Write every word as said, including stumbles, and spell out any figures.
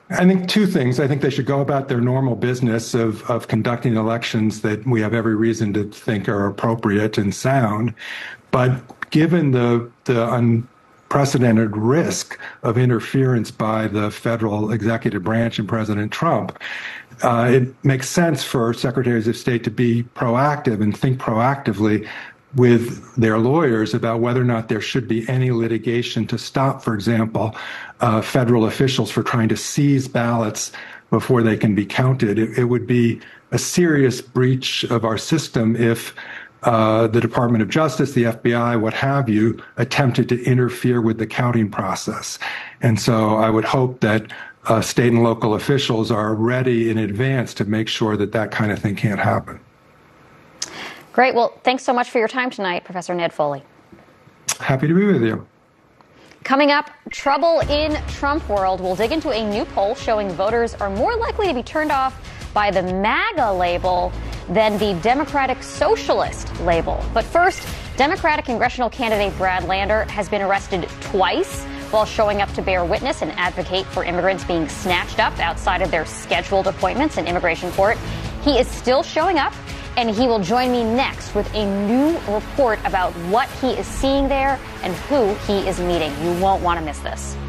I think two things. I think they should go about their normal business of, of conducting elections that we have every reason to think are appropriate and sound. But given the, the unprecedented risk of interference by the federal executive branch and President Trump, uh, it makes sense for secretaries of state to be proactive and think proactively with their lawyers about whether or not there should be any litigation to stop, for example, uh, federal officials for trying to seize ballots before they can be counted. It, it would be a serious breach of our system if uh, the Department of Justice, the F B I, what have you, attempted to interfere with the counting process. And so I would hope that uh, state and local officials are ready in advance to make sure that that kind of thing can't happen. Great. Well, thanks so much for your time tonight, Professor Ned Foley. Happy to be with you. Coming up, trouble in Trump world. We'll dig into a new poll showing voters are more likely to be turned off by the MAGA label than the Democratic Socialist label. But first, Democratic congressional candidate Brad Lander has been arrested twice while showing up to bear witness and advocate for immigrants being snatched up outside of their scheduled appointments in immigration court. He is still showing up, and he will join me next with a new report about what he is seeing there and who he is meeting. You won't want to miss this.